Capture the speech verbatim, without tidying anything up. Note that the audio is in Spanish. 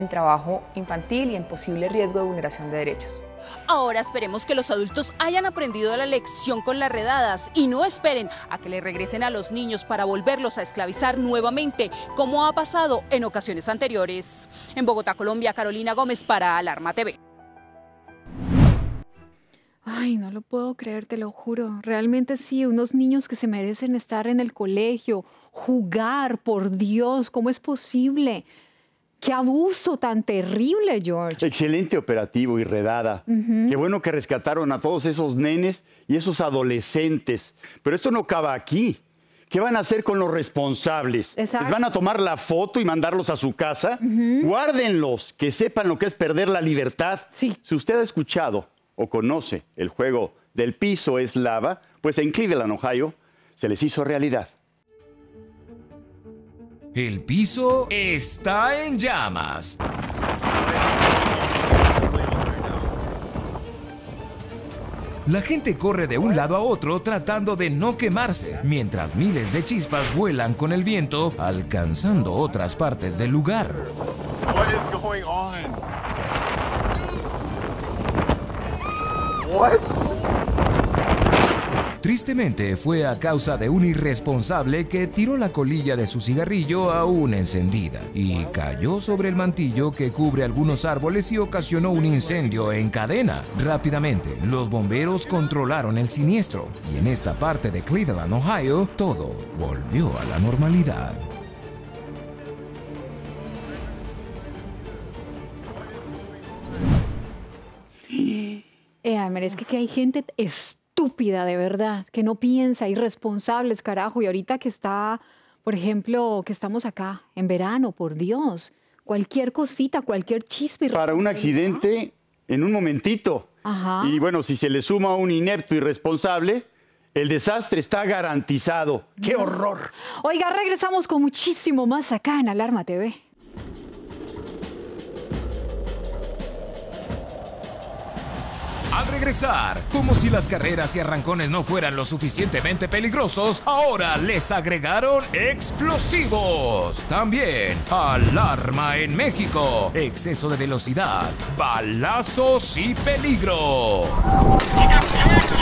en trabajo infantil y en posible riesgo de vulneración de derechos. Ahora esperemos que los adultos hayan aprendido la lección con las redadas y no esperen a que le regresen a los niños para volverlos a esclavizar nuevamente, como ha pasado en ocasiones anteriores. En Bogotá, Colombia, Carolina Gómez para Alarma T V. Ay, no lo puedo creer, te lo juro. Realmente sí, unos niños que se merecen estar en el colegio, jugar, por Dios, ¿cómo es posible? ¡Qué abuso tan terrible, George! Excelente operativo y redada. Uh-huh. Qué bueno que rescataron a todos esos nenes y esos adolescentes. Pero esto no acaba aquí. ¿Qué van a hacer con los responsables? Exacto. ¿Les van a tomar la foto y mandarlos a su casa? Uh-huh. Guárdenlos, que sepan lo que es perder la libertad. Sí. Si usted ha escuchado o conoce el juego del piso es lava, pues en Cleveland, Ohio, se les hizo realidad. El piso está en llamas. La gente corre de un lado a otro tratando de no quemarse, mientras miles de chispas vuelan con el viento, alcanzando otras partes del lugar. What is going on? What? Tristemente fue a causa de un irresponsable que tiró la colilla de su cigarrillo aún encendida y cayó sobre el mantillo que cubre algunos árboles y ocasionó un incendio en cadena. Rápidamente, los bomberos controlaron el siniestro y en esta parte de Cleveland, Ohio, todo volvió a la normalidad. Eh, es que, que hay gente estúpida, de verdad, que no piensa, irresponsables, carajo. Y ahorita que está, por ejemplo, que estamos acá en verano, por Dios, cualquier cosita, cualquier chispa. Para un accidente, en un momentito. Ajá. Y bueno, si se le suma un inepto irresponsable, el desastre está garantizado. ¡Qué no. horror! Oiga, regresamos con muchísimo más acá en Alarma T V. Al regresar, como si las carreras y arrancones no fueran lo suficientemente peligrosos, ahora les agregaron explosivos. También alarma en México, exceso de velocidad, balazos y peligro.